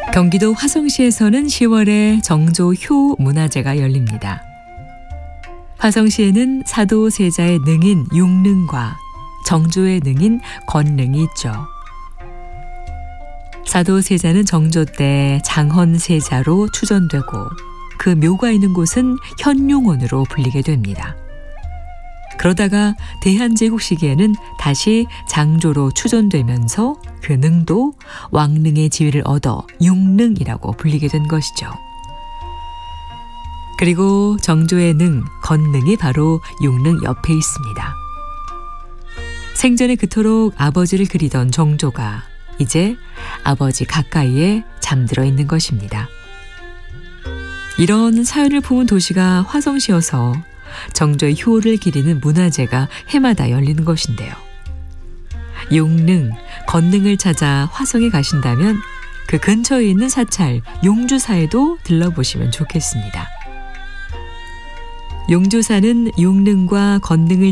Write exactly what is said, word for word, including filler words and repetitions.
경기도 화성시에서는 시월에 정조 효 문화제가 열립니다. 화성시에는 사도세자의 능인 용능과 정조의 능인 권능이 있죠. 사도세자는 정조 때 장헌세자로 추존되고 그 묘가 있는 곳은 현룡원으로 불리게 됩니다. 그러다가 대한제국 시기에는 다시 장조로 추존되면서 그 능도 왕능의 지위를 얻어 용능이라고 불리게 된 것이죠. 그리고 정조의 능, 권능이 바로 용능 옆에 있습니다. 생전에 그토록 아버지를 그리던 정조가 이제 아버지 가까이에 잠들어 있는 것입니다. 이런 사연을 품은 도시가 화성시여서 정조의 효를 기리는 문화제가 해마다 열리는 것인데요. 용능, 권능을 찾아 화성에 가신다면 그 근처에 있는 사찰 용주사에도 들러보시면 좋겠습니다. 용주사는 용능과 권능을